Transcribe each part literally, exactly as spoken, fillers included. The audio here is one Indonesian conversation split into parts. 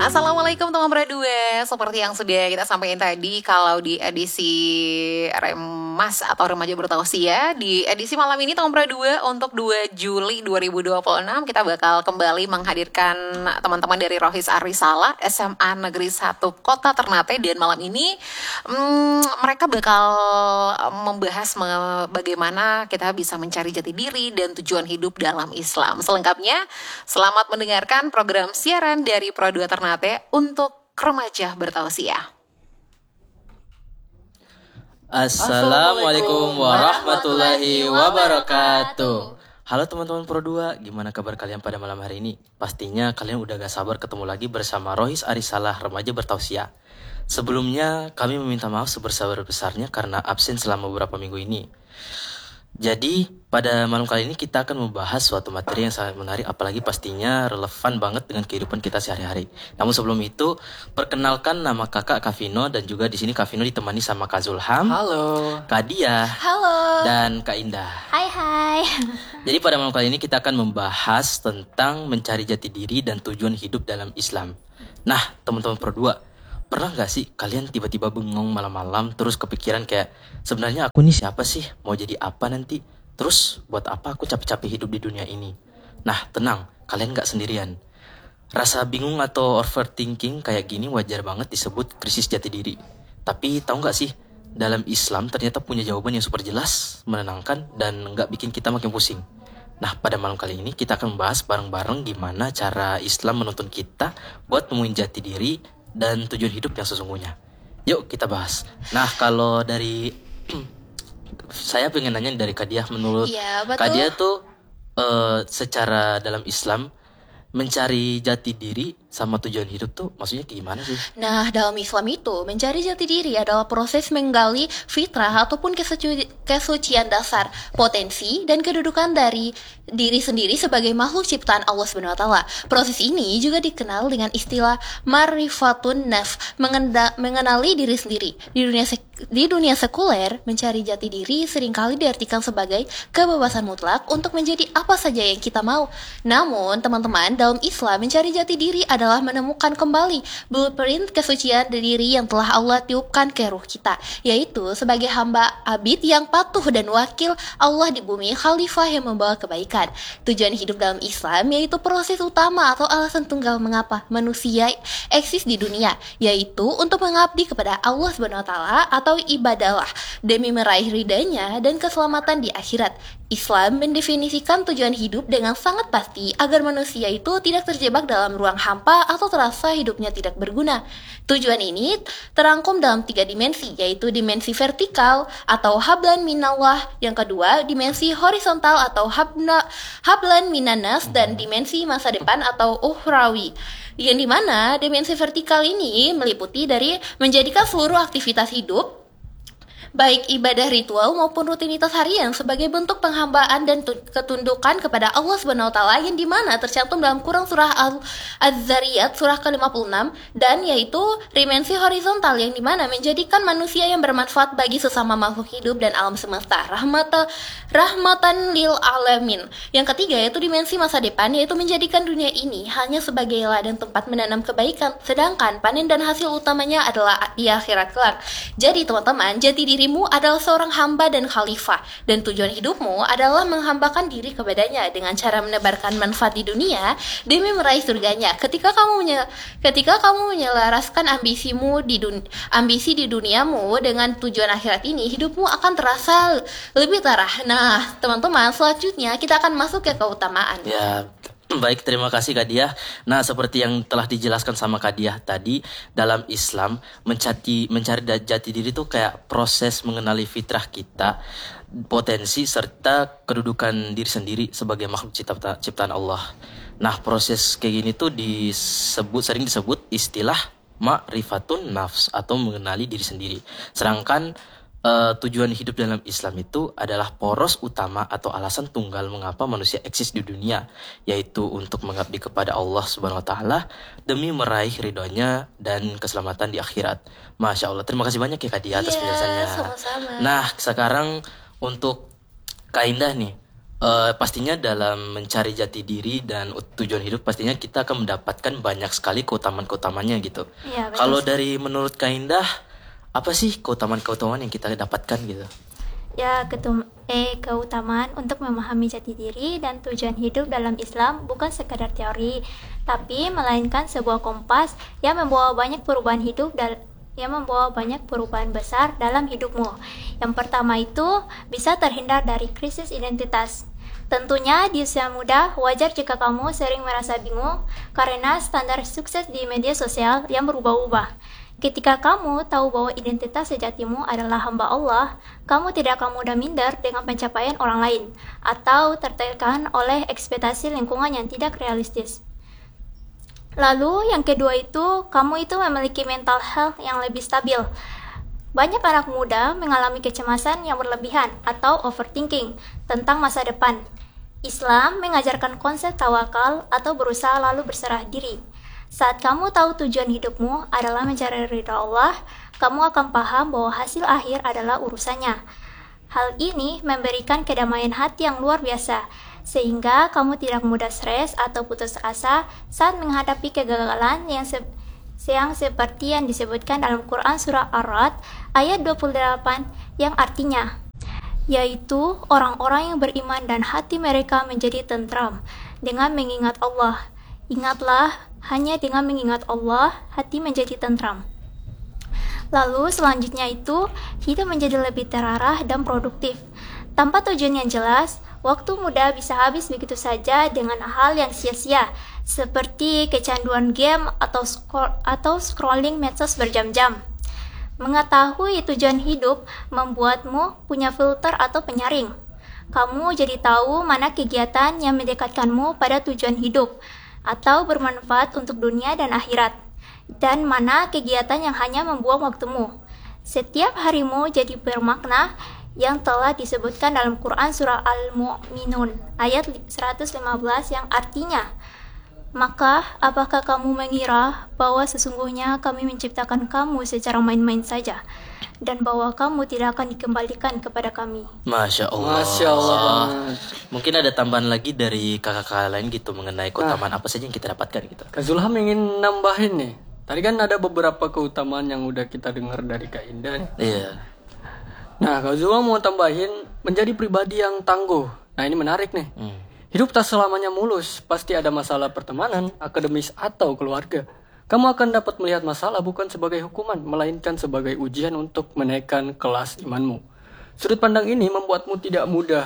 Assalamualaikum teman berdua. Seperti yang sudah kita sampaikan tadi, kalau di edisi Remas atau Remaja Bertausiah, di edisi malam ini teman berdua untuk dua Juli dua ribu dua puluh enam kita bakal kembali menghadirkan teman-teman dari Rohis Arisalah S M A Negeri satu Kota Ternate. Dan malam ini hmm, mereka bakal membahas me- bagaimana kita bisa mencari jati diri dan tujuan hidup dalam Islam. Selengkapnya, selamat mendengarkan program siaran dari Pro dua Ternate untuk Remaja Bertausiah. Assalamualaikum warahmatullahi wabarakatuh. Halo teman-teman Pro dua, gimana kabar kalian pada malam hari ini? Pastinya kalian udah gak sabar ketemu lagi bersama Rohis Arisalah Remaja Bertausiah. Sebelumnya kami meminta maaf sebesar-besarnya karena absen selama beberapa minggu ini. Jadi pada malam kali ini kita akan membahas suatu materi yang sangat menarik, apalagi pastinya relevan banget dengan kehidupan kita sehari-hari. Namun sebelum itu, perkenalkan nama kakak Kavino, dan juga di sini Kavino ditemani sama Kak Zulham. Halo. Kak Dia. Halo. Dan Kak Indah. Hai hai. Jadi pada malam kali ini kita akan membahas tentang mencari jati diri dan tujuan hidup dalam Islam. Nah, teman-teman Pro dua, pernah gak sih kalian tiba-tiba bengong malam-malam terus kepikiran kayak, sebenarnya aku nih siapa sih? Mau jadi apa nanti? Terus buat apa aku capek-capek hidup di dunia ini? Nah, tenang, kalian gak sendirian. Rasa bingung atau overthinking kayak gini wajar banget disebut krisis jati diri. Tapi tahu gak sih, dalam Islam ternyata punya jawaban yang super jelas, menenangkan, dan gak bikin kita makin pusing. Nah, pada malam kali ini kita akan membahas bareng-bareng gimana cara Islam menuntun kita buat nemuin jati diri dan tujuan hidup yang sesungguhnya. Yuk kita bahas. Nah, kalau dari saya pengen nanya dari Kak Diah, menurut Ya, betul. Kak Diah tuh uh, secara dalam Islam mencari jati diri sama tujuan hidup tuh maksudnya kayak gimana sih? Nah, dalam Islam itu, mencari jati diri adalah proses menggali fitrah ataupun kesuci- kesucian dasar, potensi, dan kedudukan dari diri sendiri sebagai makhluk ciptaan Allah subhanahu wa taala. Proses ini juga dikenal dengan istilah marifatun nafs, mengenda- mengenali diri sendiri. Di dunia sek- di dunia sekuler, mencari jati diri seringkali diartikan sebagai kebebasan mutlak untuk menjadi apa saja yang kita mau. Namun, teman-teman, dalam Islam, mencari jati diri adalah menemukan kembali blueprint kesucian diri yang telah Allah tiupkan ke ruh kita, yaitu sebagai hamba abid yang patuh dan wakil Allah di bumi, khalifah yang membawa kebaikan. Tujuan hidup dalam Islam yaitu proses utama atau alasan tunggal mengapa manusia eksis di dunia, yaitu untuk mengabdi kepada Allah subhanahu wa taala atau ibadahlah demi meraih ridhanya dan keselamatan di akhirat. Islam mendefinisikan tujuan hidup dengan sangat pasti agar manusia itu tidak terjebak dalam ruang hampa atau terasa hidupnya tidak berguna. Tujuan ini terangkum dalam tiga dimensi, yaitu dimensi vertikal atau hablan minallah, yang kedua dimensi horizontal atau habna, hablan minanas, dan dimensi masa depan atau ukhrawi. Yang dimana dimensi vertikal ini meliputi dari menjadikan seluruh aktivitas hidup, baik ibadah ritual maupun rutinitas harian, sebagai bentuk penghambaan dan tu- ketundukan kepada Allah subhanahu wa taala, yang dimana tercantum dalam Quran surah Al-Zariyat surah ke lima puluh enam, dan yaitu dimensi horizontal, yang dimana menjadikan manusia yang bermanfaat bagi sesama makhluk hidup dan alam semesta, rahmatan rahmatan lil alamin. Yang ketiga yaitu dimensi masa depan, yaitu menjadikan dunia ini hanya sebagai ladang tempat menanam kebaikan, sedangkan panen dan hasil utamanya adalah di akhirat kelak. Jadi teman-teman, jati diri dirimu adalah seorang hamba dan khalifah, dan tujuan hidupmu adalah menghambakan diri kepadanya dengan cara menebarkan manfaat di dunia demi meraih surganya. Ketika kamu menye- ketika kamu menyelaraskan ambisimu di dun- ambisi di duniamu dengan tujuan akhirat ini, hidupmu akan terasa lebih terarah. Nah, teman-teman, selanjutnya kita akan masuk ke keutamaan. Ya, baik, terima kasih Kak Diah. Nah, seperti yang telah dijelaskan sama Kak Diah tadi, dalam Islam mencari mencari jati diri itu kayak proses mengenali fitrah kita, potensi serta kedudukan diri sendiri sebagai makhluk cipta, ciptaan Allah. Nah, proses kayak gini tuh disebut sering disebut istilah ma'rifatun nafs atau mengenali diri sendiri. Sedangkan Uh, tujuan hidup dalam Islam itu adalah poros utama atau alasan tunggal mengapa manusia eksis di dunia, yaitu untuk mengabdi kepada Allah Subhanahu wa taala demi meraih ridhonya dan keselamatan di akhirat. Masya Allah, terima kasih banyak ya Kak Dia atas Iya, penjelasannya. sama-sama. Nah, sekarang untuk Kak Indah nih, Eh, pastinya dalam mencari jati diri dan ut- tujuan hidup pastinya kita akan mendapatkan banyak sekali keutamaan-keutamaannya gitu. Iya, betul Kalau sekali. dari menurut Kak Indah, apa sih keutamaan-keutamaan yang kita dapatkan gitu? Ya, ketum eh keutamaan untuk memahami jati diri dan tujuan hidup dalam Islam bukan sekadar teori, tapi melainkan sebuah kompas yang membawa banyak perubahan hidup dan yang membawa banyak perubahan besar dalam hidupmu. Yang pertama itu bisa terhindar dari krisis identitas. Tentunya di usia muda, wajar jika kamu sering merasa bingung karena standar sukses di media sosial yang berubah-ubah. Ketika kamu tahu bahwa identitas sejatimu adalah hamba Allah, kamu tidak akan mudah minder dengan pencapaian orang lain atau tertekan oleh ekspektasi lingkungan yang tidak realistis. Lalu yang kedua itu, kamu itu memiliki mental health yang lebih stabil. Banyak anak muda mengalami kecemasan yang berlebihan atau overthinking tentang masa depan. Islam mengajarkan konsep tawakal atau berusaha lalu berserah diri. Saat kamu tahu tujuan hidupmu adalah mencari ridha Allah, kamu akan paham bahwa hasil akhir adalah urusannya. Hal ini memberikan kedamaian hati yang luar biasa, sehingga kamu tidak mudah stres atau putus asa saat menghadapi kegagalan yang se- yang seperti yang disebutkan dalam Quran Surah Ar-Ra'd ayat dua puluh delapan yang artinya, yaitu orang-orang yang beriman dan hati mereka menjadi tentram dengan mengingat Allah. Ingatlah, hanya dengan mengingat Allah, hati menjadi tentram. Lalu selanjutnya itu, hidup menjadi lebih terarah dan produktif. Tanpa tujuan yang jelas, waktu muda bisa habis begitu saja dengan hal yang sia-sia, seperti kecanduan game atau, scroll, atau scrolling medsos berjam-jam. Mengetahui tujuan hidup membuatmu punya filter atau penyaring. Kamu jadi tahu mana kegiatan yang mendekatkanmu pada tujuan hidup atau bermanfaat untuk dunia dan akhirat, dan mana kegiatan yang hanya membuang waktumu. Setiap harimu jadi bermakna yang telah disebutkan dalam Quran Surah Al-Mu'minun ayat seratus lima belas yang artinya, maka apakah kamu mengira bahwa sesungguhnya kami menciptakan kamu secara main-main saja, dan bahwa kamu tidak akan dikembalikan kepada kami. Masya Allah. Masya Allah banget. Mungkin ada tambahan lagi dari kakak-kakak lain gitu mengenai keutamaan apa saja yang kita dapatkan gitu. Kak Zulham ingin nambahin nih. Tadi kan ada beberapa keutamaan yang udah kita dengar dari Kak Indah nih. Iya. Nah, Kak Zulham mau tambahin menjadi pribadi yang tangguh. Nah, ini menarik nih. Hmm. Hidup tak selamanya mulus, pasti ada masalah pertemanan, akademis, atau keluarga. Kamu akan dapat melihat masalah bukan sebagai hukuman, melainkan sebagai ujian untuk menaikkan kelas imanmu. Sudut pandang ini membuatmu tidak mudah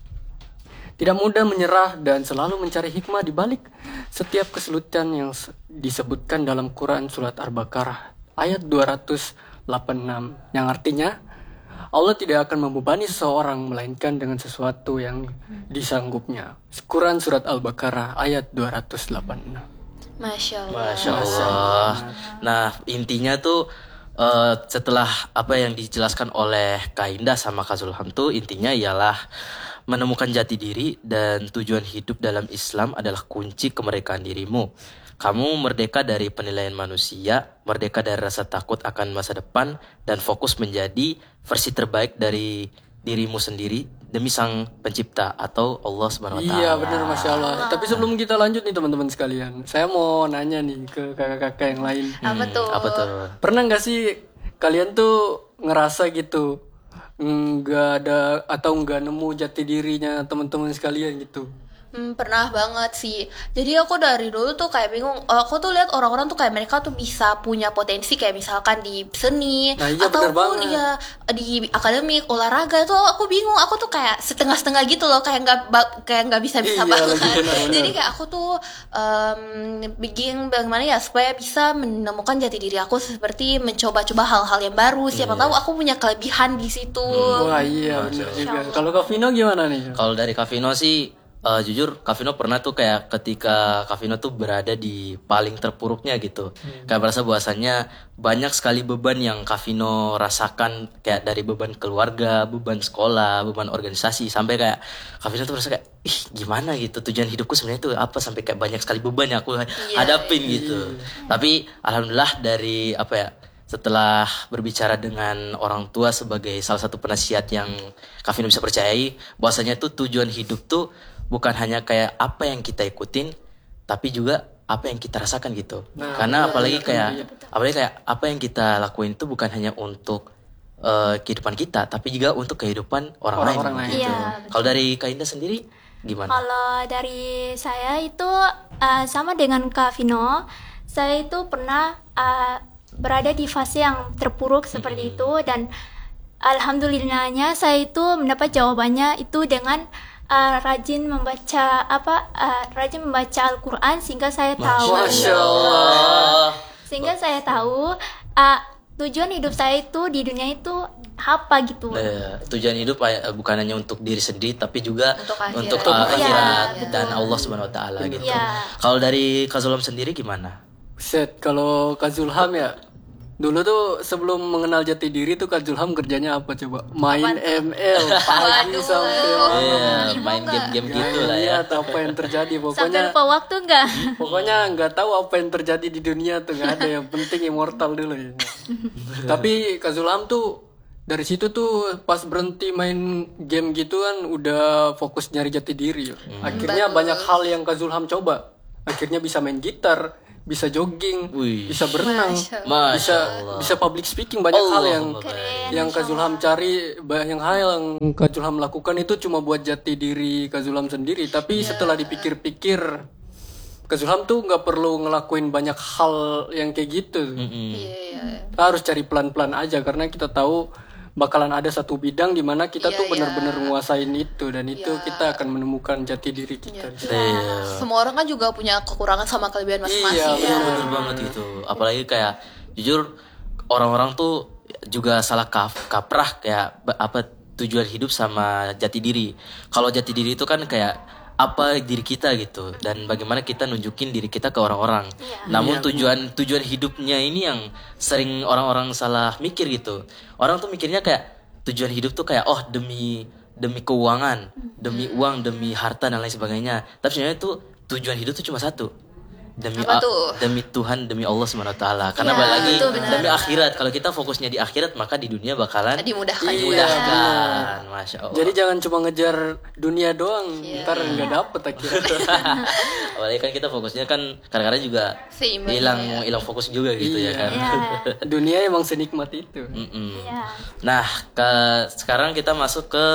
tidak mudah menyerah dan selalu mencari hikmah di balik setiap kesulitan yang s- disebutkan dalam Quran Surat Al-Baqarah ayat dua ratus delapan puluh enam yang artinya Allah tidak akan membebani seseorang melainkan dengan sesuatu yang disanggupnya. Quran Surat Al-Baqarah ayat dua ratus delapan puluh enam. Masya Allah. Masya Allah. Nah, intinya tuh eh, setelah apa yang dijelaskan oleh Kak Indah sama Kak Zulham tuh intinya ialah menemukan jati diri dan tujuan hidup dalam Islam adalah kunci kemerdekaan dirimu. Kamu merdeka dari penilaian manusia, merdeka dari rasa takut akan masa depan, dan fokus menjadi versi terbaik dari dirimu sendiri demi Sang Pencipta atau Allah Subhanahu wa taala. Iya benar, Masya Allah. Tapi sebelum kita lanjut nih teman-teman sekalian, saya mau nanya nih ke kakak-kakak yang lain. Apa Hmm, tuh? Apa tuh? Pernah nggak sih kalian tuh ngerasa gitu nggak ada atau nggak nemu jati dirinya teman-teman sekalian gitu? Hmm, pernah banget sih. Jadi aku dari dulu tuh kayak bingung. Aku tuh lihat orang-orang tuh kayak mereka tuh bisa punya potensi kayak misalkan di seni Nah, iya, bener ataupun banget. ya di akademik olahraga tuh aku bingung. Aku tuh kayak setengah-setengah gitu loh, kayak nggak ba- kayak nggak bisa-bisa Iya, banget. lagi bener-bener. Jadi kayak aku tuh em, bikin bagaimana ya supaya bisa menemukan jati diri aku seperti mencoba-coba hal-hal yang baru. Siapa tahu aku punya kelebihan di situ. Wah iya benar juga. Kalau Kak Vino gimana nih? Kalau dari Kavino sih eh, jujur Kavino pernah tuh kayak ketika Kavino tuh berada di paling terpuruknya gitu. Kayak merasa bahwasannya banyak sekali beban yang Kavino rasakan, kayak dari beban keluarga, beban sekolah, beban organisasi, sampai kayak Kavino tuh merasa kayak ih gimana gitu tujuan hidupku sebenarnya itu apa, sampai kayak banyak sekali beban yang aku hadapin gitu. Tapi alhamdulillah dari apa ya setelah berbicara dengan orang tua sebagai salah satu penasihat yang Kak Vino bisa percayai, bahwasanya tuh tujuan hidup tuh bukan hanya kayak apa yang kita ikutin, tapi juga apa yang kita rasakan gitu. Nah, Karena iya, apalagi iya, kayak iya. apalagi kayak apa yang kita lakuin itu bukan hanya untuk eh, kehidupan kita, tapi juga untuk kehidupan orang, Orang-orang lain. lain. Gitu. Iya, betul. Kalau dari Kak Indah sendiri gimana? Kalau dari saya itu uh, sama dengan Kak Vino, saya itu pernah uh, berada di fase yang terpuruk seperti itu, dan alhamdulillahnya saya itu mendapat jawabannya itu dengan uh, rajin membaca apa uh, rajin membaca Al-Quran, sehingga saya tahu Masya Allah. sehingga saya tahu uh, tujuan hidup saya itu di dunia itu apa gitu. Eh, tujuan hidup eh, bukan hanya untuk diri sendiri, tapi juga Untuk akhirat. untuk Untuk eh, akhirat. akhirat Iya, dan betul. Allah Subhanahu Wa Taala gitu. Iya. Kalau dari Kak Zulham sendiri gimana? Set, kalau Kak Zulham ya, dulu tuh sebelum mengenal jati diri tuh Kak Zulham kerjanya apa coba? Main M L pagi Waduh. sampai malam. Iya, Ibu main nggak? game-game gitu lah ya. Lihat apa yang terjadi, Sampai pokoknya lupa waktu enggak? pokoknya nggak tahu apa yang terjadi di dunia tuh, nggak ada, yang penting immortal dulu ya. Tapi Kak Zulham tuh dari situ tuh pas berhenti main game gitu kan udah fokus nyari jati diri. Akhirnya banyak hal yang Kak Zulham coba. Akhirnya bisa main gitar, bisa jogging, Wih. bisa berenang, Masya Masya bisa Allah. bisa public speaking. Banyak hal yang Allahumma yang Kak Zulham cari, banyak hal yang Kak Zulham lakukan itu cuma buat jati diri Kak Zulham sendiri. Tapi setelah dipikir-pikir, Kak Zulham tuh nggak perlu ngelakuin banyak hal yang kayak gitu. Mm-mm. Iya, iya. Kita harus cari pelan-pelan aja, karena kita tahu bakalan ada satu bidang di mana kita Iya, tuh iya. benar-benar nguasain itu, dan itu Iya. kita akan menemukan jati diri kita. Iya. Semua orang kan juga punya kekurangan sama kelebihan masing-masing. Iya, ya. Bener banget gitu. Apalagi kayak jujur orang-orang tuh juga salah kaf kaprah kayak ba- apa tujuan hidup sama jati diri. Kalau jati diri itu kan kayak apa diri kita gitu, dan bagaimana kita nunjukin diri kita ke orang-orang. Namun tujuan tujuan hidupnya ini yang sering orang-orang salah mikir gitu. Orang tuh mikirnya kayak tujuan hidup tuh kayak oh demi demi keuangan, demi uang, demi harta dan lain sebagainya. Tapi sebenarnya tuh tujuan hidup tuh cuma satu. Demi Apa a- tuh? demi Tuhan, demi Allah Subhanahu Wa Taala. Karena Iya, balik lagi betul, benar. demi akhirat. Kalau kita fokusnya di akhirat, maka di dunia bakalan Dimudahkan. Iya. dimudahkan. Masya Allah. Jadi jangan cuma ngejar dunia doang, ntar nggak dapet akhirnya. Apalagi kan kita fokusnya kan kadang-kadang juga Seimbang, hilang ya. hilang fokus juga gitu ya kan. Iya. Dunia emang senikmat itu. Mm-mm. Iya. Nah, ke sekarang kita masuk ke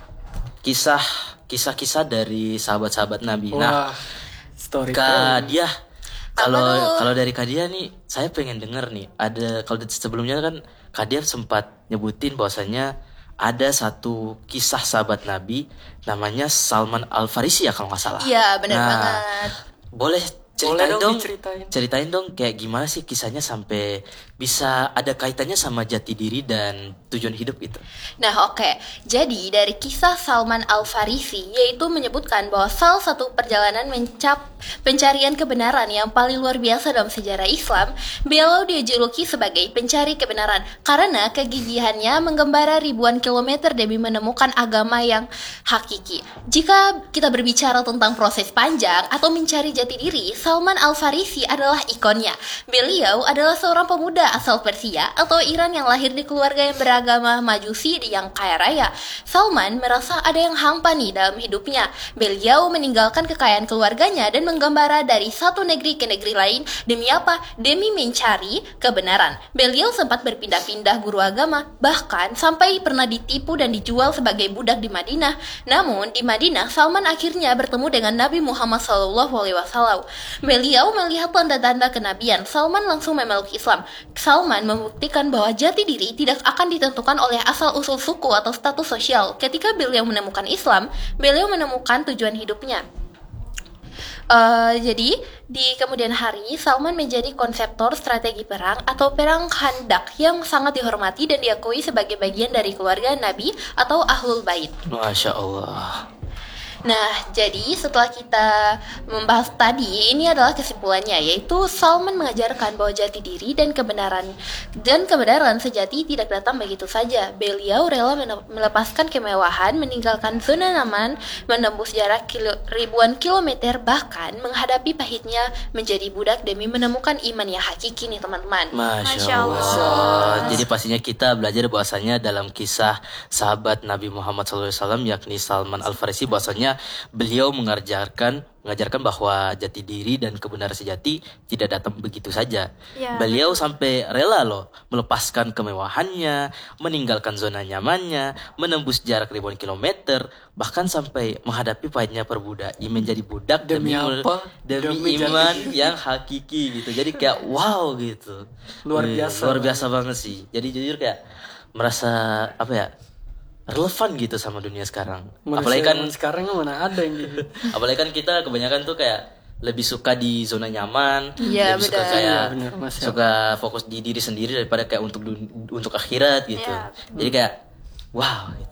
kisah kisah-kisah dari sahabat-sahabat Nabi. Nah, Wah, story. Kak Diah, kalau tuh? kalau dari Kak Diah nih, saya pengen denger nih. Ada kalau di- sebelumnya kan Kak Diah sempat nyebutin bahwasanya ada satu kisah sahabat Nabi namanya Salman Al Farisi ya kalau nggak salah. Iya, benar Nah, banget. Boleh ceritain dong dong, diceritain. ceritain dong kayak gimana sih kisahnya sampai bisa ada kaitannya sama jati diri dan tujuan hidup gitu. Nah, oke. Jadi, dari kisah Salman Al-Farisi, yaitu menyebutkan bahwa salah satu perjalanan mencap pencarian kebenaran yang paling luar biasa dalam sejarah Islam, beliau dijuluki sebagai pencari kebenaran karena kegigihannya menggembara ribuan kilometer demi menemukan agama yang hakiki. Jika kita berbicara tentang proses panjang atau mencari jati diri, Salman Al-Farisi adalah ikonnya. Beliau adalah seorang pemuda asal Persia atau Iran yang lahir di keluarga yang beragama Majusi yang kaya raya. Salman merasa ada yang hampa nih dalam hidupnya. Beliau meninggalkan kekayaan keluarganya dan menggembara dari satu negeri ke negeri lain. Demi apa? Demi mencari kebenaran. Beliau sempat berpindah-pindah guru agama, bahkan sampai pernah ditipu dan dijual sebagai budak di Madinah. Namun di Madinah, Salman akhirnya bertemu dengan Nabi Muhammad shallallahu alaihi wasallam. Beliau melihat tanda-tanda kenabian. Salman langsung memeluk Islam. Salman membuktikan bahwa jati diri tidak akan ditentukan oleh asal-usul suku atau status sosial. Ketika beliau menemukan Islam, beliau menemukan tujuan hidupnya. Eh, jadi, di kemudian hari, Salman menjadi konseptor strategi perang atau perang Khandak yang sangat dihormati dan diakui sebagai bagian dari keluarga Nabi atau Ahlul Bait. Masya Allah. Nah, jadi setelah kita membahas tadi, ini adalah kesimpulannya, yaitu Salman mengajarkan bahwa jati diri dan kebenaran dan kebenaran sejati tidak datang begitu saja. Beliau rela mene- melepaskan kemewahan, meninggalkan zona nyaman, menembus jarak kilo- ribuan kilometer, bahkan menghadapi pahitnya menjadi budak demi menemukan iman yang hakiki nih teman-teman. Masya, Masya Allah. Allah. Jadi pastinya kita belajar bahwasanya dalam kisah sahabat Nabi Muhammad shallallahu alaihi wasallam yakni Salman Al-Farisi, bahwasanya beliau mengajarkan mengajarkan bahwa jati diri dan kebenaran sejati tidak datang begitu saja. Ya, Beliau sampai rela loh melepaskan kemewahannya, meninggalkan zona nyamannya, menembus jarak ribuan kilometer, bahkan sampai menghadapi pahitnya perbudak, menjadi budak Demi demi, apa? demi, Demi jati iman diri. yang hakiki gitu. Jadi kayak wow gitu. Luar Wih, biasa luar biasa banget sih. Jadi jujur kayak merasa apa ya, relevan gitu sama dunia sekarang. Manusia Apalagi kan zaman sekarang mana ada yang gitu. apalagi kan kita kebanyakan tuh kayak lebih suka di zona nyaman, Iya, lebih suka benar. kayak Iya, benar, Mas. suka fokus di diri sendiri daripada kayak untuk dun- untuk akhirat gitu. Iya, Jadi kayak wow gitu.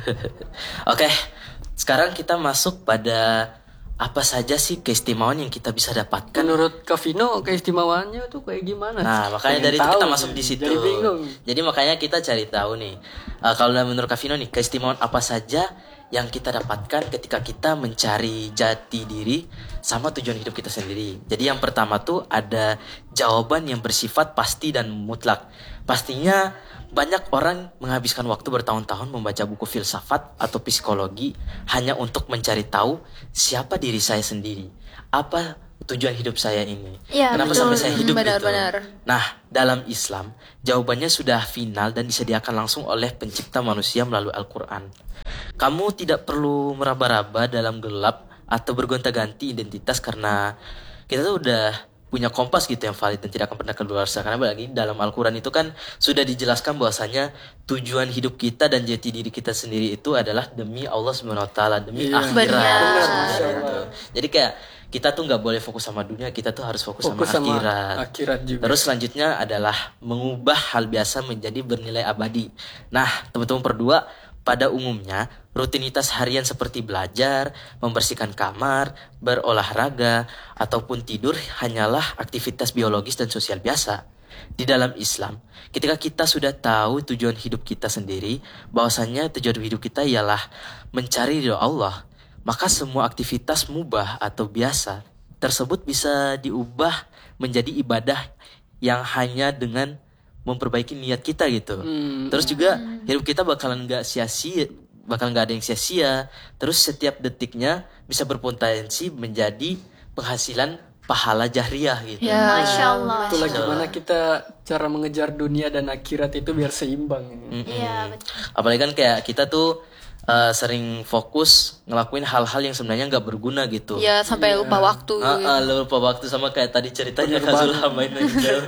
Oke, sekarang kita masuk pada apa saja sih keistimewaan yang kita bisa dapatkan. Menurut Kavino keistimewaannya tuh kayak gimana? Nah, makanya Pengen dari itu tahu kita nih. masuk di situ. Jadi bingung. Jadi makanya kita cari tahu nih. eh, kalau menurut Kavino nih, keistimewaan apa saja yang kita dapatkan ketika kita mencari jati diri sama tujuan hidup kita sendiri. Jadi yang pertama tuh ada jawaban yang bersifat pasti dan mutlak. Pastinya banyak orang menghabiskan waktu bertahun-tahun membaca buku filsafat atau psikologi hanya untuk mencari tahu siapa diri saya sendiri. Apa tujuan hidup saya ini? Iya, Kenapa betul. sampai saya hidup Benar-benar. gitu? Nah, dalam Islam, jawabannya sudah final dan disediakan langsung oleh pencipta manusia melalui Al-Quran. Kamu tidak perlu meraba-raba dalam gelap atau bergonta-ganti identitas karena kita tuh udah punya kompas gitu yang valid dan tidak akan pernah keluarsa. Karena lagi dalam Al-Quran itu kan sudah dijelaskan bahwasanya tujuan hidup kita dan jati diri kita sendiri itu adalah demi Allah subhanahu wa taala, demi Iya, akhirat. benar. Masya Gitu. Allah. Jadi kayak kita tuh nggak boleh fokus sama dunia, kita tuh harus fokus, Fokus sama sama akhirat. akhirat juga. Terus selanjutnya adalah mengubah hal biasa menjadi bernilai abadi. Nah, teman-teman berdua, pada umumnya rutinitas harian seperti belajar, membersihkan kamar, berolahraga, ataupun tidur hanyalah aktivitas biologis dan sosial biasa. Di dalam Islam, ketika kita sudah tahu tujuan hidup kita sendiri, bahwasanya tujuan hidup kita ialah mencari ridho Allah, maka semua aktivitas mubah atau biasa tersebut bisa diubah menjadi ibadah yang hanya dengan memperbaiki niat kita gitu. Hmm. Terus juga hidup kita bakalan nggak sia-sia, bakal nggak ada yang sia-sia. Terus setiap detiknya bisa berpotensi menjadi penghasilan pahala jariah gitu. Ya, Masya Allah. Itulah gimana kita cara mengejar dunia dan akhirat itu biar seimbang. Mm-mm. Iya, betul. Apalagi kan kayak kita tuh uh, sering fokus ngelakuin hal-hal yang sebenarnya nggak berguna gitu. Ya, sampai lupa waktu. Ah, ah, lupa waktu sama kayak tadi ceritanya Kazulha main Angel.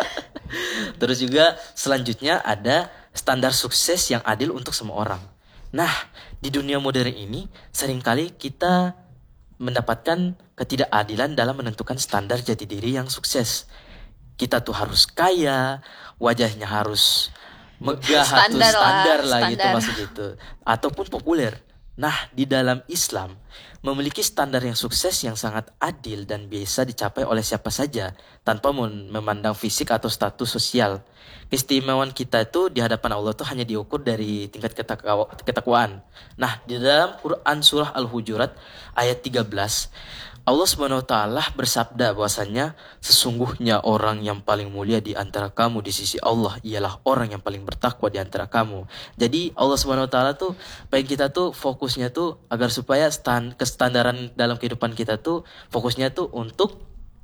Terus juga selanjutnya ada standar sukses yang adil untuk semua orang. Nah, di dunia modern ini seringkali kita mendapatkan ketidakadilan dalam menentukan standar jati diri yang sukses. Kita tuh harus kaya, wajahnya harus megah atau Standar lah, standar lah gitu standar. maksud itu, ataupun populer. Nah, di dalam Islam memiliki standar yang sukses yang sangat adil dan bisa dicapai oleh siapa saja tanpa mem- memandang fisik atau status sosial. Keistimewaan kita itu di hadapan Allah itu hanya diukur dari tingkat ketakwa- ketakwaan. Nah, di dalam Quran surah Al-Hujurat ayat tiga belas, Allah Subhanahu wa taala bersabda bahwasanya sesungguhnya orang yang paling mulia di antara kamu di sisi Allah ialah orang yang paling bertakwa di antara kamu. Jadi Allah Subhanahu wa taala tuh pengen kita tuh fokusnya tuh agar supaya stand, kestandaran dalam kehidupan kita tuh fokusnya tuh untuk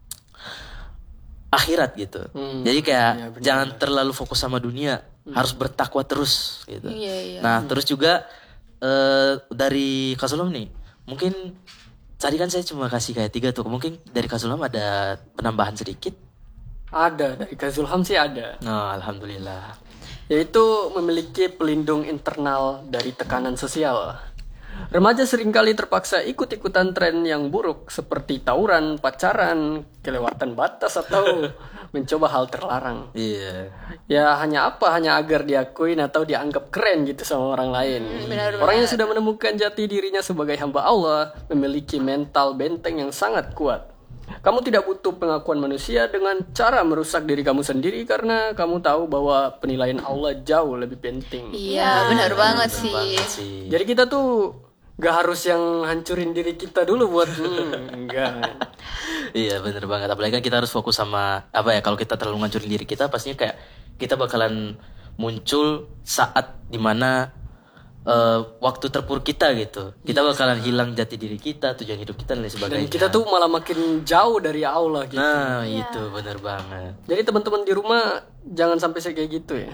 akhirat gitu. Hmm, Jadi kayak iya, benar, jangan benar. terlalu fokus sama dunia, harus bertakwa terus gitu. Iya, iya. Nah, terus juga eh, dari Kak Sulam nih, mungkin tadi kan saya cuma kasih kayak tiga tuh, mungkin dari Kak Sulam ada penambahan sedikit. Ada, dari Kazulham sih ada. Nah, alhamdulillah. Yaitu memiliki pelindung internal dari tekanan sosial. Remaja seringkali terpaksa ikut-ikutan tren yang buruk seperti tawuran, pacaran, kelewatan batas atau mencoba hal terlarang. Iya. Ya hanya apa? Hanya agar diakuin atau dianggap keren gitu sama orang lain. benar-benar. Orang yang sudah menemukan jati dirinya sebagai hamba Allah memiliki mental benteng yang sangat kuat. Kamu tidak butuh pengakuan manusia dengan cara merusak diri kamu sendiri karena kamu tahu bahwa penilaian Allah jauh lebih penting. Iya, benar banget sih. Banget sih. Jadi kita tuh gak harus yang hancurin diri kita dulu buat hmm, enggak. Iya bener banget. Apalagi kan kita harus fokus sama apa ya? Kalau kita terlalu ngancurin diri kita, pastinya kayak kita bakalan muncul saat dimana uh, waktu terpuruk kita gitu. Kita bakalan hilang jati diri kita, tujuan hidup kita dan lain sebagainya. Dan kita tuh malah makin jauh dari Allah gitu. Nah itu bener banget. Jadi teman-teman di rumah jangan sampai saya kayak gitu ya.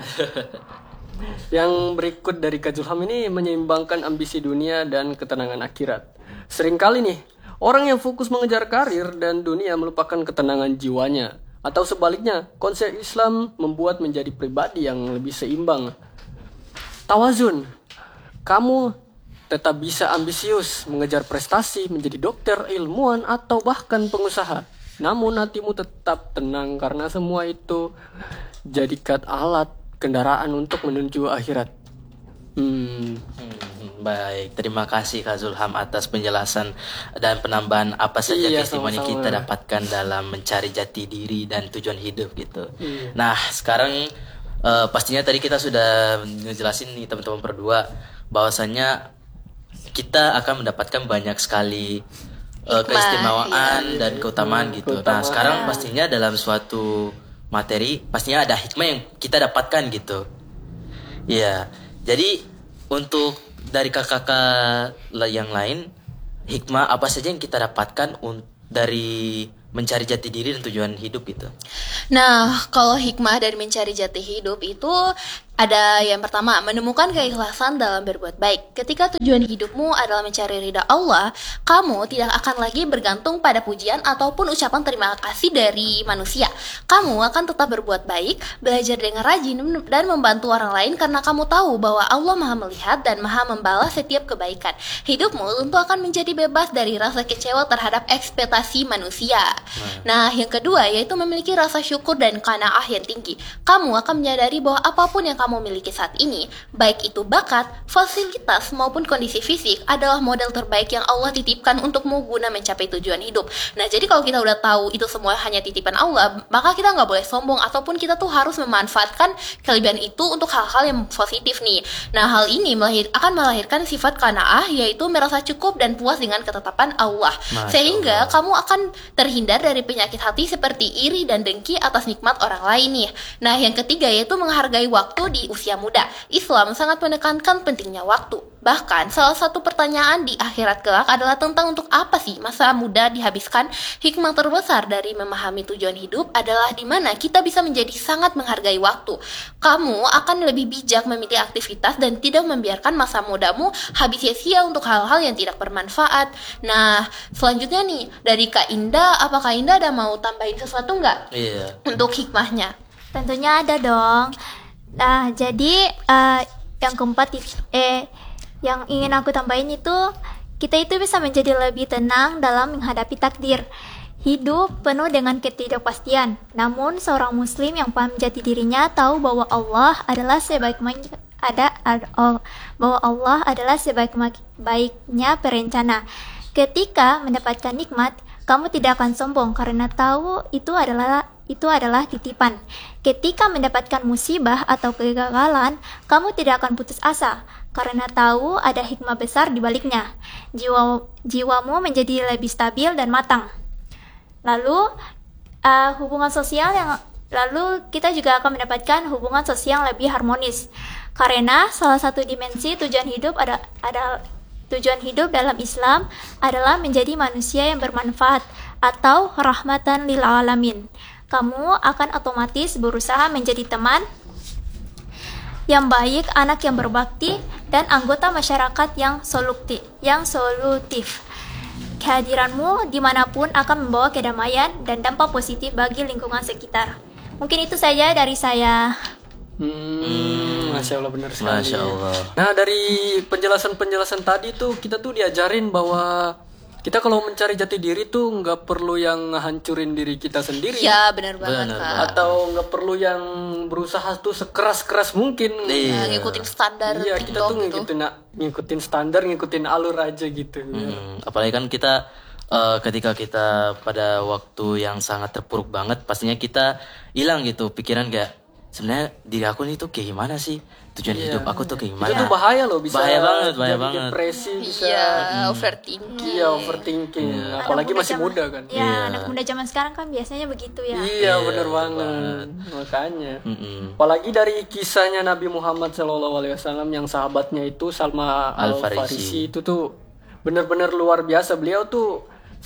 Yang berikut dari Kak Zulham ini menyeimbangkan ambisi dunia dan ketenangan akhirat. Seringkali nih, orang yang fokus mengejar karir dan dunia melupakan ketenangan jiwanya. Atau sebaliknya, konsep Islam membuat menjadi pribadi yang lebih seimbang. Tawazun, kamu tetap bisa ambisius, mengejar prestasi, menjadi dokter, ilmuwan, atau bahkan pengusaha. Namun hatimu tetap tenang karena semua itu jadikan alat kendaraan untuk menuju akhirat. Hmm. Hmm, baik, terima kasih Kak Zulham atas penjelasan dan penambahan apa saja Iya, testimoni sama-sama. kita dapatkan dalam mencari jati diri dan tujuan hidup gitu. Iya. Nah, sekarang eh, pastinya tadi kita sudah ngejelasin nih teman-teman berdua bahwasannya kita akan mendapatkan banyak sekali eh, Hikmah, keistimewaan dan keutamaan gitu. Nah, keutamaan. sekarang pastinya dalam suatu materi pastinya ada hikmah yang kita dapatkan gitu. Iya. Jadi untuk dari kakak-kakak yang lain, hikmah apa saja yang kita dapatkan un- dari mencari jati diri dan tujuan hidup gitu. Nah, kalau hikmah dari mencari jati hidup itu ada yang pertama, menemukan keikhlasan dalam berbuat baik. Ketika tujuan hidupmu adalah mencari ridha Allah, kamu tidak akan lagi bergantung pada pujian ataupun ucapan terima kasih dari manusia. Kamu akan tetap berbuat baik, belajar dengan rajin, dan membantu orang lain karena kamu tahu bahwa Allah Maha melihat dan Maha membalas setiap kebaikan. Hidupmu tentu akan menjadi bebas dari rasa kecewa terhadap ekspektasi manusia. Nah, yang kedua yaitu memiliki rasa syukur dan qanaah yang tinggi. Kamu akan menyadari bahwa apapun yang kamu miliki saat ini, baik itu bakat, fasilitas, maupun kondisi fisik, adalah modal terbaik yang Allah titipkan untukmu guna mencapai tujuan hidup. Nah, jadi kalau kita udah tahu itu semua hanya titipan Allah, maka kita nggak boleh sombong, ataupun kita tuh harus memanfaatkan kelebihan itu untuk hal-hal yang positif nih. Nah, hal ini melahir, akan melahirkan sifat qanaah, yaitu merasa cukup dan puas dengan ketetapan Allah. Masya Sehingga Allah. kamu akan terhindar dari penyakit hati seperti iri dan dengki atas nikmat orang lain nih. Nah, yang ketiga yaitu menghargai waktu di usia muda. Islam sangat menekankan pentingnya waktu. Bahkan salah satu pertanyaan di akhirat kelak adalah tentang untuk apa sih masa muda dihabiskan. Hikmah terbesar dari memahami tujuan hidup adalah di mana kita bisa menjadi sangat menghargai waktu. Kamu akan lebih bijak memilih aktivitas dan tidak membiarkan masa mudamu habis sia-sia untuk hal-hal yang tidak bermanfaat. Nah, selanjutnya nih dari Kak Indah, apa Kak Indah ada mau tambahin sesuatu nggak Iya. untuk hikmahnya? Tentunya ada dong. Nah, jadi eh, yang keempat it- eh yang ingin aku tambahin itu kita itu bisa menjadi lebih tenang dalam menghadapi takdir. Hidup penuh dengan ketidakpastian. Namun seorang muslim yang paham jati dirinya tahu bahwa Allah adalah sebaik ada ad- oh, bahwa Allah adalah sebaik-baiknya perencana. Ketika mendapatkan nikmat, kamu tidak akan sombong karena tahu itu adalah itu adalah titipan. Ketika mendapatkan musibah atau kegagalan, kamu tidak akan putus asa karena tahu ada hikmah besar di baliknya. Jiwa jiwamu menjadi lebih stabil dan matang. Lalu uh, hubungan sosial yang lalu kita juga akan mendapatkan hubungan sosial yang lebih harmonis. Karena salah satu dimensi tujuan hidup ada ada tujuan hidup dalam Islam adalah menjadi manusia yang bermanfaat atau rahmatan lil alamin. Kamu akan otomatis berusaha menjadi teman yang baik, anak yang berbakti, dan anggota masyarakat yang solutif. Yang solutif. Kehadiranmu dimanapun akan membawa kedamaian dan dampak positif bagi lingkungan sekitar. Mungkin itu saja dari saya. Hmm, Masya Allah benar sekali. Masya Allah. Nah dari penjelasan-penjelasan tadi tuh kita tuh diajarin bahwa Kita kalau mencari jati diri tuh nggak perlu yang hancurin diri kita sendiri. Ya benar banget Benar, Kak. Atau nggak perlu yang berusaha tuh sekeras-keras mungkin. Nah, ngikutin standar Iya, kita TikTok tuh gitu. ngikutin ngikutin standar, ngikutin alur aja gitu. Hmm, apalagi kan kita eh, ketika kita pada waktu yang sangat terpuruk banget, pastinya kita hilang gitu pikiran kayak sebenarnya diri aku ini tuh kayak gimana sih, tujuan hidup aku tuh kayak gimana. Itu tuh bahaya loh, bisa Bahaya banget, bahaya jadi banget. depresi, bisa Iya, overthinking. iya overthinking. Apalagi Anak muda masih zaman- muda kan. Ya, anak muda zaman sekarang kan biasanya begitu ya. Iya, bener banget. Makanya. Mm-mm. Apalagi dari kisahnya Nabi Muhammad shallallahu alaihi wasallam yang sahabatnya itu Salma Al-Farisi. Al-Farisi itu tuh bener-bener luar biasa. Beliau tuh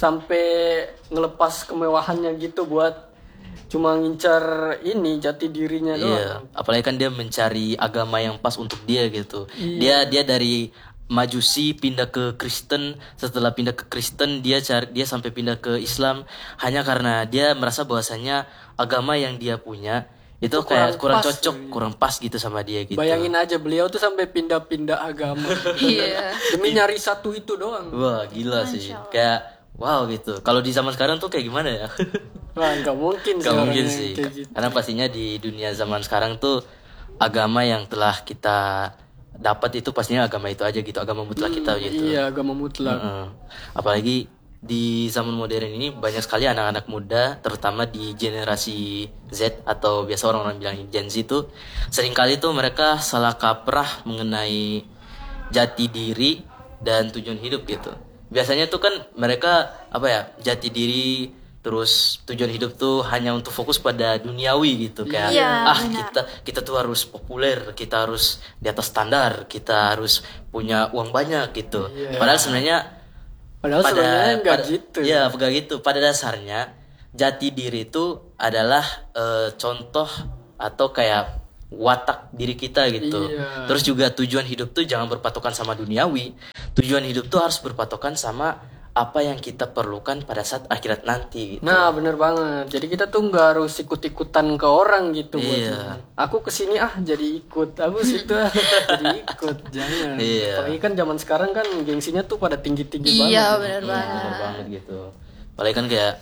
sampai ngelepas kemewahannya gitu buat cuma ngincar ini jati dirinya doang. Iya, apalagi kan dia mencari agama yang pas untuk dia gitu. Dia dia dari Majusi pindah ke Kristen, setelah pindah ke Kristen dia cari dia sampai pindah ke Islam hanya karena dia merasa bahwasanya agama yang dia punya itu, kayak kurang, pas, cocok, kurang pas gitu sama dia gitu. Bayangin aja beliau tuh sampai pindah-pindah agama. Iya. Demi nyari satu itu doang. Wah, gila sih. Kayak wow gitu. Kalau di zaman sekarang tuh kayak gimana ya? Wah, nggak mungkin Gak sekarang mungkin yang sih. kayak gitu. Karena pastinya di dunia zaman sekarang tuh agama yang telah kita dapat itu pastinya agama itu aja gitu, agama mutlak kita gitu. Iya, agama mutlak. Heeh. Apalagi di zaman modern ini banyak sekali anak-anak muda, terutama di generasi Z atau biasa orang-orang bilang Gen Z itu seringkali tuh mereka salah kaprah mengenai jati diri dan tujuan hidup gitu. Biasanya tuh kan mereka apa ya, jati diri terus tujuan hidup tuh hanya untuk fokus pada duniawi gitu, kayak Iya, ah benar. kita kita tuh harus populer, kita harus di atas standar, kita harus punya uang banyak gitu. Padahal sebenarnya Padahal sebenarnya nggak pada- gitu. Ya, nggak gitu. Pada dasarnya jati diri itu adalah eh, contoh atau kayak watak diri kita gitu. Iya. Terus juga tujuan hidup tuh jangan berpatokan sama duniawi. Tujuan hidup tuh harus berpatokan sama apa yang kita perlukan pada saat akhirat nanti gitu. Nah, bener banget. Jadi kita tuh nggak harus ikut-ikutan ke orang gitu. buat Iya. ini. Aku kesini ah jadi ikut. Aku situ ah jadi ikut. Jangan. Iya. Apalagi kan zaman sekarang kan gengsinya tuh pada tinggi-tinggi banget. Iya, benar Iya, banget. bener banget gitu. Apalagi kan kayak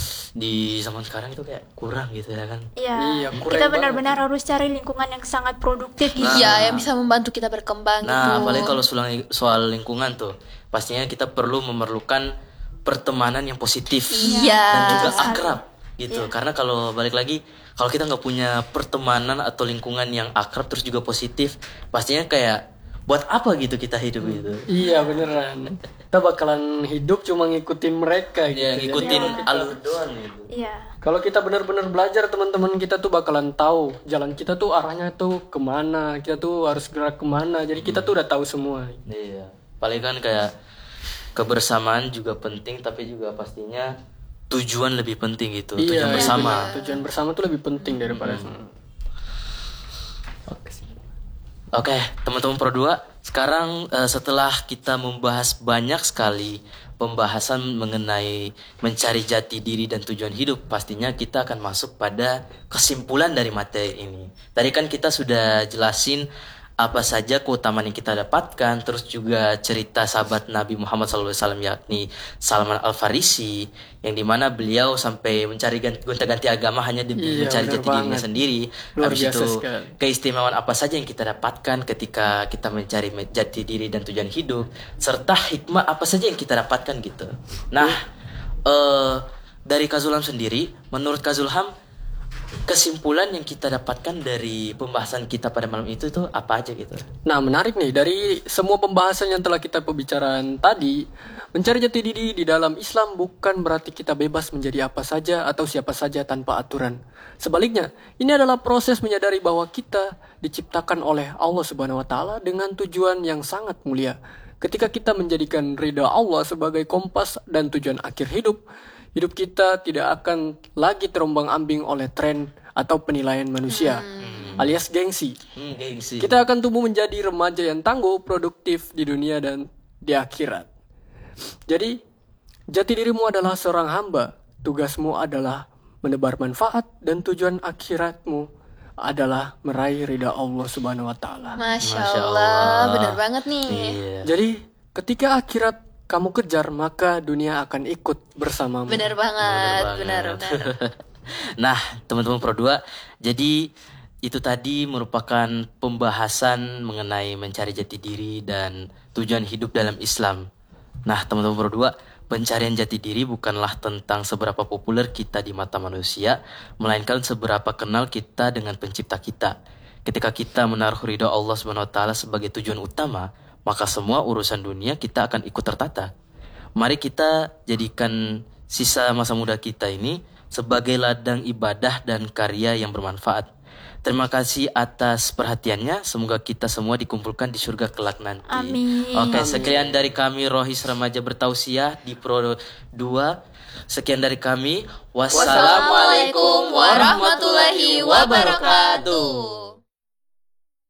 di zaman sekarang itu kayak kurang gitu ya kan. Iya. Iya, kurang Kita banget. benar-benar harus cari lingkungan yang sangat produktif gitu. Iya, yang bisa membantu kita berkembang Nah, gitu. apalagi kalau soal, soal lingkungan tuh, pastinya kita perlu memerlukan pertemanan yang positif Iya. dan juga akrab gitu. Karena kalau balik lagi, kalau kita nggak punya pertemanan atau lingkungan yang akrab terus juga positif, pastinya kayak buat apa gitu kita hidup gitu. Iya, beneran. Kita bakalan hidup cuma ngikutin mereka gitu. Ya, Jadi ngikutin alur doang gitu. Iya. kalau kita benar-benar belajar, teman-teman kita tuh bakalan tahu jalan kita tuh arahnya tuh kemana, kita tuh harus gerak kemana. Jadi kita tuh udah tahu semua. Iya. Paling kan kayak kebersamaan juga penting, tapi juga pastinya tujuan lebih penting gitu. Tujuan bersama. bener. Tujuan bersama tuh lebih penting daripada Oke, teman-teman Pro dua, sekarang eh, setelah kita membahas banyak sekali pembahasan mengenai mencari jati diri dan tujuan hidup, pastinya kita akan masuk pada kesimpulan dari materi ini. Tadi kan kita sudah jelasin apa saja keutamaan yang kita dapatkan, terus juga cerita sahabat Nabi Muhammad shallallahu alaihi wasallam yakni Salman Al-Farisi, yang dimana beliau sampai mencari ganti, gonta-ganti agama hanya demi Iya, mencari benar jati dirinya banget. sendiri. Luar Habis biasa itu sekali. keistimewaan apa saja yang kita dapatkan ketika kita mencari me- jati diri dan tujuan hidup, serta hikmah apa saja yang kita dapatkan gitu. Nah, eh dari Kak Zulham sendiri, menurut Kak Zulham, kesimpulan yang kita dapatkan dari pembahasan kita pada malam itu tuh apa aja gitu? Nah, menarik nih, dari semua pembahasan yang telah kita pembicaraan tadi, mencari jati diri di dalam Islam bukan berarti kita bebas menjadi apa saja atau siapa saja tanpa aturan. Sebaliknya, ini adalah proses menyadari bahwa kita diciptakan oleh Allah Subhanahu wa taala dengan tujuan yang sangat mulia. Ketika kita menjadikan ridha Allah sebagai kompas dan tujuan akhir hidup, hidup kita tidak akan lagi terombang-ambing oleh tren atau penilaian manusia, alias gengsi. Hmm, gengsi. Kita akan tumbuh menjadi remaja yang tangguh, produktif di dunia dan di akhirat. Jadi, jati dirimu adalah seorang hamba. Tugasmu adalah menebar manfaat dan tujuan akhiratmu adalah meraih ridha Allah Subhanahu wa taala. Masya, Masya Allah, Allah. benar banget nih. Iya. Jadi, ketika akhirat kamu kejar, maka dunia akan ikut bersamamu. Benar banget, benar banget. benar. Nah, teman-teman Pro dua, jadi itu tadi merupakan pembahasan mengenai mencari jati diri dan tujuan hidup dalam Islam. Nah, teman-teman Pro dua, pencarian jati diri bukanlah tentang seberapa populer kita di mata manusia, melainkan seberapa kenal kita dengan pencipta kita. Ketika kita menaruh ridho Allah subhanahu wa taala sebagai tujuan utama, maka semua urusan dunia kita akan ikut tertata. Mari kita jadikan sisa masa muda kita ini sebagai ladang ibadah dan karya yang bermanfaat. Terima kasih atas perhatiannya. Semoga kita semua dikumpulkan di surga kelak nanti. Amin. Oke, sekian dari kami Rohis Remaja Bertausiah di Pro dua. Sekian dari kami. Wassalamualaikum warahmatullahi wabarakatuh.